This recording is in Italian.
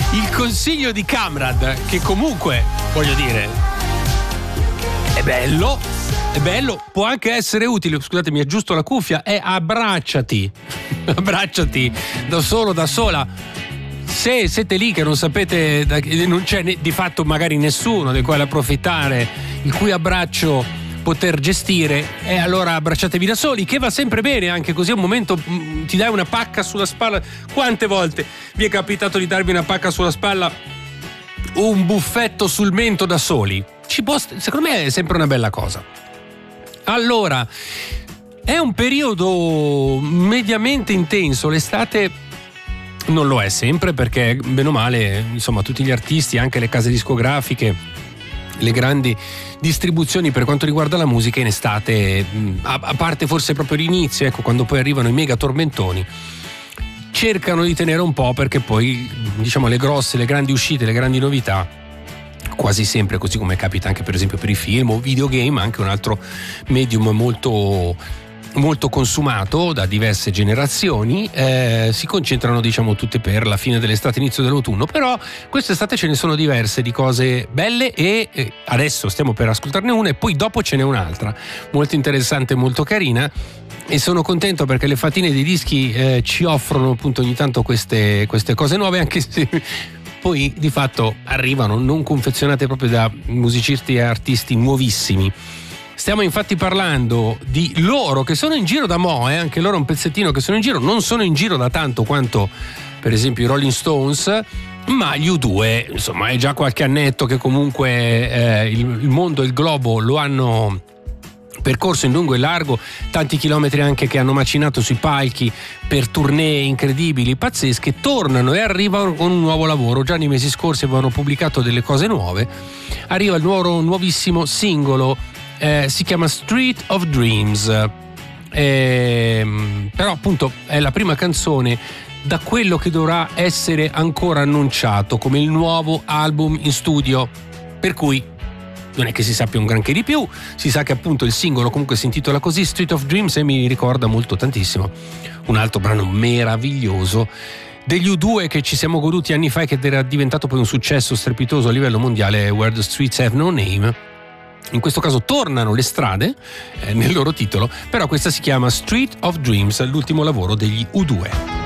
il consiglio di Kamrad, che comunque, voglio dire, è bello, può anche essere utile. Scusate, mi aggiusto la cuffia. È abbracciati da solo, da sola. Se siete lì che non sapete, non c'è di fatto magari nessuno del quale approfittare, il cui abbraccio poter gestire, e allora abbracciatevi da soli, che va sempre bene. Anche così un momento ti dai una pacca sulla spalla. Quante volte vi è capitato di darvi una pacca sulla spalla o un buffetto sul mento da soli? Secondo me è sempre una bella cosa. Allora, è un periodo mediamente intenso. L'estate non lo è sempre, perché bene o male, insomma, tutti gli artisti, anche le case discografiche, le grandi distribuzioni per quanto riguarda la musica in estate, a parte forse proprio l'inizio, ecco, quando poi arrivano i mega tormentoni, cercano di tenere un po', perché poi, diciamo, le grandi uscite, le grandi novità, quasi sempre, così come capita anche per esempio per i film o videogame, anche un altro medium molto molto consumato da diverse generazioni, si concentrano, diciamo, tutte per la fine dell'estate, inizio dell'autunno. Però quest'estate ce ne sono diverse di cose belle, e adesso stiamo per ascoltarne una, e poi dopo ce n'è un'altra molto interessante, molto carina, e sono contento perché le fatine dei dischi ci offrono appunto ogni tanto queste cose nuove, anche se poi di fatto arrivano non confezionate proprio da musicisti e artisti nuovissimi. Stiamo infatti parlando di loro che sono in giro da mo', anche loro un pezzettino che sono in giro, non sono in giro da tanto quanto per esempio i Rolling Stones, ma gli U2, insomma, è già qualche annetto che comunque il mondo e il globo lo hanno percorso in lungo e largo, tanti chilometri anche che hanno macinato sui palchi per tournée incredibili, pazzesche. Tornano e arrivano con un nuovo lavoro. Già nei mesi scorsi avevano pubblicato delle cose nuove. Arriva il loro nuovissimo singolo, si chiama Street of Dreams, però appunto è la prima canzone da quello che dovrà essere ancora annunciato come il nuovo album in studio, per cui non è che si sappia un granché di più. Si sa che appunto il singolo comunque si intitola così, Street of Dreams, e mi ricorda molto tantissimo un altro brano meraviglioso degli U2 che ci siamo goduti anni fa e che era diventato poi un successo strepitoso a livello mondiale, Where the Streets Have No Name. In questo caso tornano le strade nel loro titolo, però questa si chiama Street of Dreams, l'ultimo lavoro degli U2.